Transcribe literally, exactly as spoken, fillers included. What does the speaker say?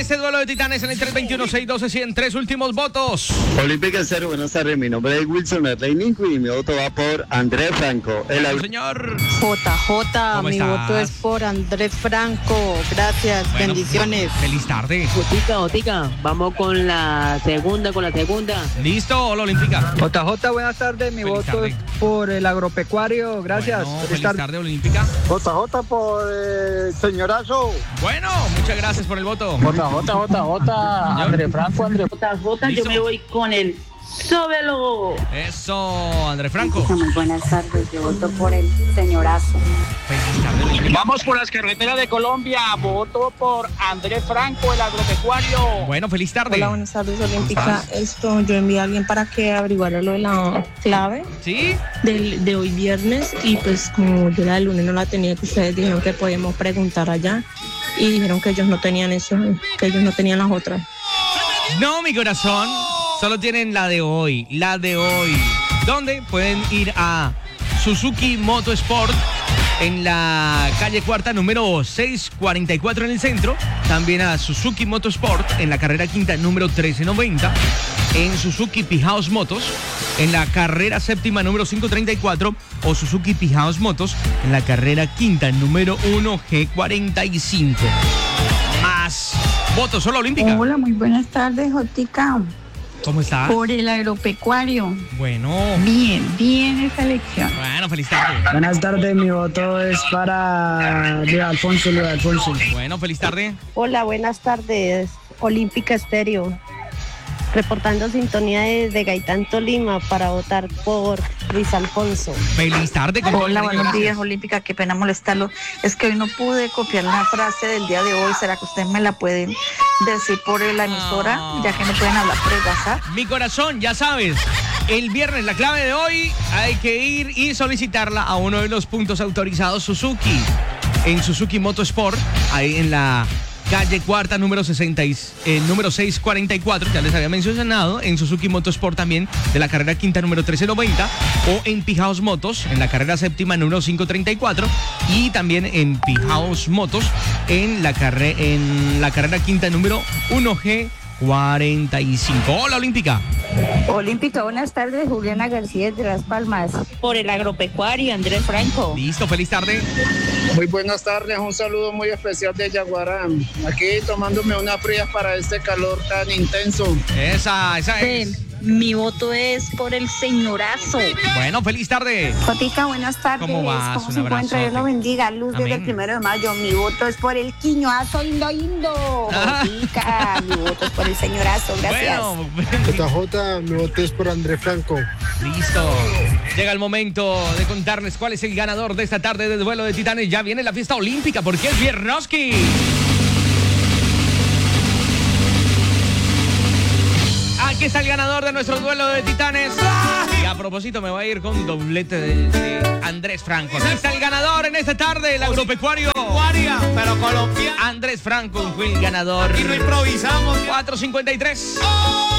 este duelo de titanes en el tres veintiuno, seiscientos doce, cien. Tres últimos votos. Olímpica Cero, buenas tardes. Mi nombre es Wilson Erleininco y mi voto va por Andrés Franco. El... Bueno, señor. J J, mi estás? voto es por Andrés Franco. Gracias, Bueno, bendiciones. Feliz tarde. Otica, Otica, vamos con la segunda, con la segunda. ¿Listo, la Olímpica? J J, buenas tardes. Mi Feliz voto tarde. es por el agropecuario. Gracias. Bueno, Feliz feliz tarde. tarde, Olímpica. J J por el señorazo. Bueno, muchas gracias por el voto. J J, J J, Andrés Franco, Andrés. J J, ¿Listo? yo me voy con el Sóbelo. Eso, Andrés Franco. Muy buenas tardes, yo voto por el señorazo. Feliz tarde, Olímpica. Vamos por las carreteras de Colombia. Voto por Andrés Franco, el agropecuario. Bueno, feliz tarde. Hola, buenas tardes, Olímpica. ¿Cómo estás? Esto, yo envié a alguien para que averiguara lo de la clave ¿Sí? del, de hoy viernes y pues como yo la del lunes no la tenía, que ustedes dijeron que podíamos preguntar allá y dijeron que ellos no tenían eso, que ellos no tenían las otras. No, mi corazón. Solo tienen la de hoy, la de hoy. ¿Dónde? Pueden ir a Suzuki Motorsport en la calle Cuarta, número seiscientos cuarenta y cuatro en el centro. También a Suzuki Motorsport en la carrera quinta, número trece noventa. En Suzuki P-House Motos en la carrera séptima, número quinientos treinta y cuatro. O Suzuki P-House Motos en la carrera quinta, número uno G cuarenta y cinco. Más votos, solo Olímpica. Hola, muy buenas tardes, Jotica. ¿Cómo estás? Por el agropecuario. Bueno, Bien, bien esa elección. bueno, feliz tarde. Buenas tardes. Mi voto es para Luis Alfonso, Luis Alfonso. Bueno, feliz tarde. Hola, buenas tardes. Olímpica Estéreo. Reportando sintonía desde Gaitán, Tolima, para votar por Luis Alfonso. Feliz tarde. con todo el Hola, cariño, buenos gracias. días, Olímpica. Qué pena molestarlo. Es que hoy no pude copiar la frase del día de hoy. ¿Será que ustedes me la pueden decir por la emisora? Ah. Ya que no pueden hablar por el WhatsApp. Mi corazón, ya sabes, el viernes, la clave de hoy, hay que ir y solicitarla a uno de los puntos autorizados Suzuki. En Suzuki Motorsport, ahí en la calle Cuarta, número sesenta, eh, número seiscientos cuarenta y cuatro, ya les había mencionado. En Suzuki Motorsport también, de la carrera quinta, número trece noventa. O en P-House Motos, en la carrera séptima, número quinientos treinta y cuatro. Y también en P-House Motos, en la, carre en la carrera quinta, número uno G cuarenta y cinco. Hola, Olímpica. Olímpica, buenas tardes. Juliana García de Las Palmas. Por el agropecuario, Andrés Franco. Listo, feliz tarde. Muy buenas tardes, un saludo muy especial de Yaguarán. Aquí tomándome unas frías para este calor tan intenso. Esa, esa es. Mi voto es por el señorazo. Bueno, feliz tarde. Jotica, buenas tardes. ¿Cómo vas? ¿Cómo Un se encuentra? Dios lo abrazote. bendiga. Luz desde Amén. el primero de mayo. Mi voto es por el quiñoazo indo indo. Ah. Jotica, mi voto es por el señorazo. Gracias. Bueno, J J, mi voto es por Andrés Franco. listo. Llega el momento de contarles cuál es el ganador de esta tarde del duelo de titanes. Ya viene la fiesta olímpica porque es Viernoski. Aquí está el ganador de nuestro duelo de titanes. Y a propósito me voy a ir con doblete de, de Andrés Franco. Aquí está el ganador en esta tarde, el agropecuario. Pero colombiano. Andrés Franco fue el ganador. Y no improvisamos. cuatro cincuenta y tres. ¡Oh!